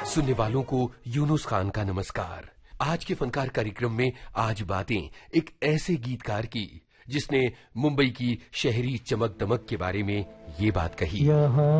सुनने वालों को यूनुस खान का नमस्कार। आज के फनकार कार्यक्रम में आज बातें एक ऐसे गीतकार की जिसने मुंबई की शहरी चमक दमक के बारे में ये बात कही।